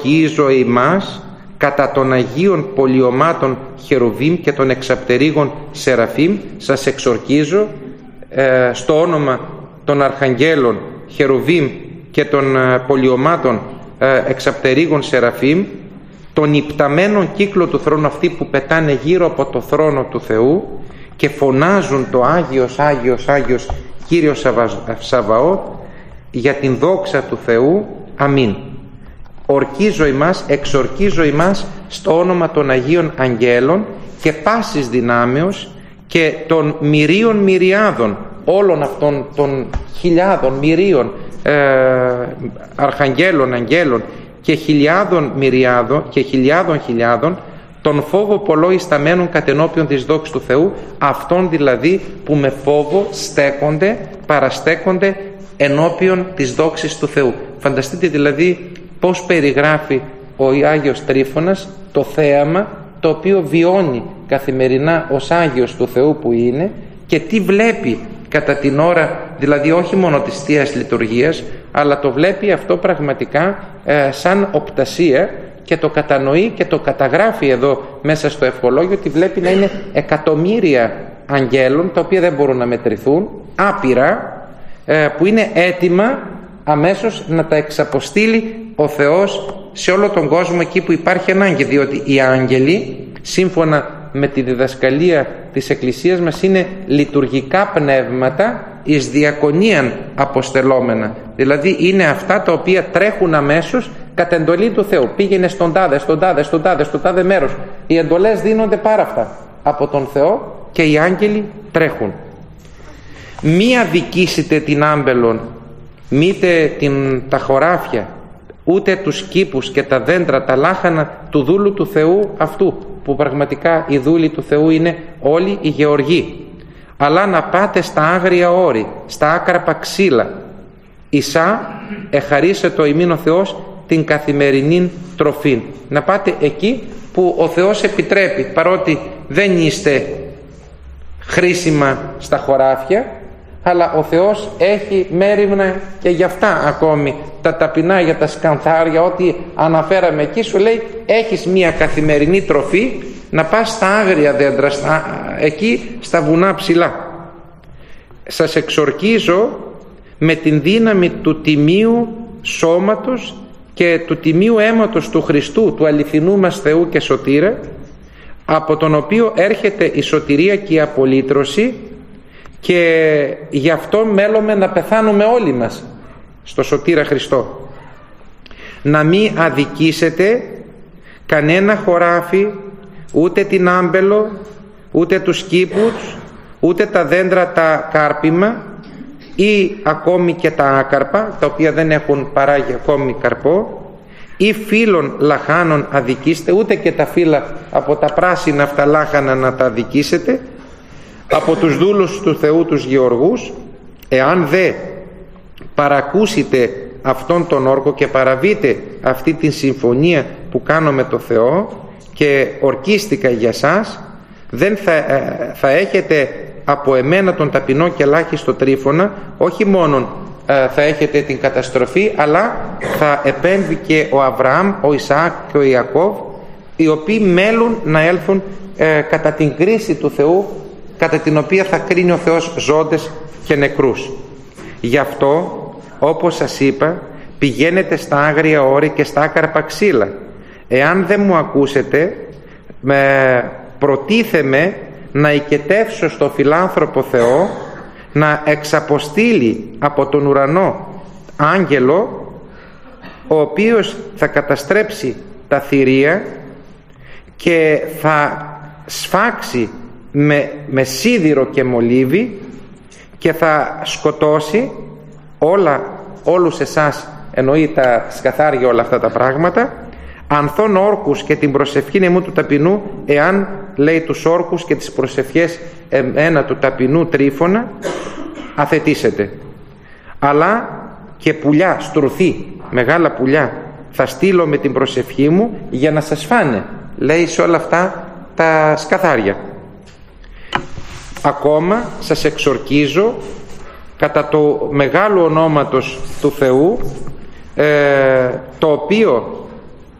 Εξορκίζω ημάς κατά των Αγίων πολιωμάτων Χερουβίμ και των εξαπτερίγων Σεραφείμ. Σας εξορκίζω στο όνομα των Αρχαγγέλων Χερουβίμ και των πολιωμάτων εξαπτερίγων Σεραφείμ, τον υπταμένον κύκλο του θρόνου, αυτοί που πετάνε γύρω από το θρόνο του Θεού και φωνάζουν το Άγιος, Άγιος, Άγιος Κύριος Σαβαώθ για την δόξα του Θεού. Αμήν. Ορκίζω ημάς, εξορκίζω ημάς στο όνομα των Αγίων Αγγέλων και πάσης δυνάμεως και των μυρίων μυριάδων, όλων αυτών των χιλιάδων μυρίων αρχαγγέλων, αγγέλων και χιλιάδων μυριάδων και χιλιάδων τον φόβο πολλό ισταμένων κατενώπιον της δόξης του Θεού, αυτών δηλαδή που με φόβο στέκονται, παραστέκονται ενώπιον της δόξης του Θεού. Φανταστείτε δηλαδή πώς περιγράφει ο Άγιος Τρίφωνας το θέαμα το οποίο βιώνει καθημερινά ως Άγιος του Θεού που είναι και τι βλέπει κατά την ώρα, δηλαδή όχι μόνο της Θείας Λειτουργίας, αλλά το βλέπει αυτό πραγματικά σαν οπτασία και το κατανοεί και το καταγράφει εδώ μέσα στο ευχολόγιο, ότι βλέπει να είναι εκατομμύρια αγγέλων τα οποία δεν μπορούν να μετρηθούν, άπειρα, που είναι έτοιμα αμέσως να τα εξαποστείλει ο Θεός σε όλο τον κόσμο εκεί που υπάρχει ανάγκη, διότι οι άγγελοι σύμφωνα με τη διδασκαλία της Εκκλησίας μας είναι λειτουργικά πνεύματα εις διακονίαν αποστελόμενα, δηλαδή είναι αυτά τα οποία τρέχουν αμέσως κατ' εντολή του Θεού. Πήγαινε στον τάδε μέρος, οι εντολές δίνονται πάρα αυτά από τον Θεό και οι άγγελοι τρέχουν. Μη αδικήσετε την άμπελον, μήτε τα χωράφια, ούτε τους κήπους και τα δέντρα, τα λάχανα του δούλου του Θεού αυτού, που πραγματικά οι δούλοι του Θεού είναι όλοι οι γεωργοί, αλλά να πάτε στα άγρια όρη, στα άκραπα ξύλα, Ισά εχαρίσε το ημίν ο Θεός την καθημερινή τροφή. Να πάτε εκεί που ο Θεός επιτρέπει, παρότι δεν είστε χρήσιμα στα χωράφια, αλλά ο Θεός έχει μέριμνα και για αυτά ακόμη, τα ταπεινά, για τα σκανθάρια, ό,τι αναφέραμε εκεί, σου λέει έχεις μια καθημερινή τροφή, να πας στα άγρια δέντρα, εκεί στα βουνά ψηλά. Σας εξορκίζω με την δύναμη του τιμίου σώματος και του τιμίου αίματος του Χριστού, του αληθινού μας Θεού και Σωτήρα, από τον οποίο έρχεται η σωτηρία και η απολύτρωση, και γι' αυτό μέλουμε να πεθάνουμε όλοι μας στο Σωτήρα Χριστό. Να μην αδικήσετε κανένα χωράφι, ούτε την άμπελο, ούτε τους κήπους, ούτε τα δέντρα τα κάρπιμα, ή ακόμη και τα άκαρπα, τα οποία δεν έχουν παράγει ακόμη καρπό, ή φύλων λαχάνων αδικήστε, ούτε και τα φύλλα από τα πράσινα αυτά λάχανα να τα αδικήσετε, από τους δούλους του Θεού τους γεωργούς. Εάν δε παρακούσετε αυτόν τον όρκο και παραβείτε αυτή την συμφωνία που κάνω με το Θεό και ορκίστηκα για σας, δεν θα έχετε από εμένα τον ταπεινό και ελάχιστο Τρίφωνα, όχι μόνον θα έχετε την καταστροφή, αλλά θα επέμβει και ο Αβραάμ, ο Ισαάκ και ο Ιακώβ, οι οποίοι μέλουν να έλθουν κατά την κρίση του Θεού, κατά την οποία θα κρίνει ο Θεός ζώντες και νεκρούς. Γι' αυτό, όπως σας είπα, πηγαίνετε στα άγρια όρη και στα άκαρπα ξύλα. Εάν δεν μου ακούσετε, προτίθεμαι να οικετεύσω στο φιλάνθρωπο Θεό να εξαποστείλει από τον ουρανό άγγελο, ο οποίος θα καταστρέψει τα θηρία και θα σφάξει με σίδηρο και μολύβι και θα σκοτώσει όλους εσάς, εννοεί τα σκαθάρια, όλα αυτά τα πράγματα, ανθών όρκους και την προσευχή νεμού του ταπεινού, εάν, λέει, τους όρκους και τις προσευχές ένα του ταπεινού Τρίφωνα αθετήσετε. Αλλά και πουλιά, στρουθή, μεγάλα πουλιά θα στείλω με την προσευχή μου για να σας φάνε, λέει, σε όλα αυτά τα σκαθάρια. Ακόμα σας εξορκίζω κατά το μεγάλο ονόματος του Θεού, το οποίο